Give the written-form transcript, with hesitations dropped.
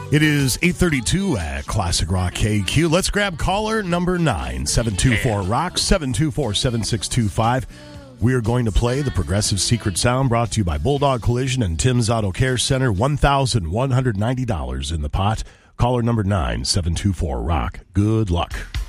It is 8:32 at Classic Rock KQ. Let's grab caller number 9, 724-ROCK, 724-7625. We are going to play the Progressive Secret Sound, brought to you by Bulldog Collision and Tim's Auto Care Center. $1,190 in the pot. Caller number 9, 724-ROCK. Good luck.